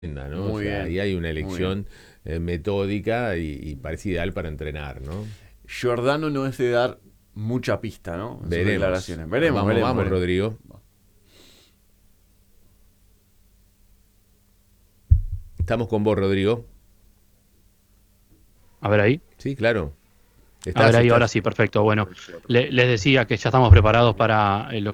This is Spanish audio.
¿no? O Muy sea, ahí bien, hay una muy bien. elección metódica y parece ideal para entrenar, ¿no? Giordano no es de dar mucha pista, ¿no? En sus Veremos. declaraciones. Veremos, Vamos, veremos, vamos, veremos. Rodrigo. Estamos con vos, Rodrigo. A ver ahí. Sí, claro. A ver Estás, ahí, ahora estás. sí, perfecto. Bueno, les decía que ya estamos preparados para lo